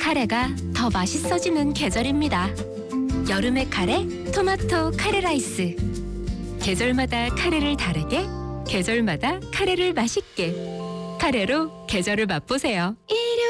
카레가 더 맛있어지는 계절입니다. 여름의 카레, 토마토 카레 라이스. 계절마다 카레를 다르게, 계절마다 카레를 맛있게. 카레로 계절을 맛보세요. 일요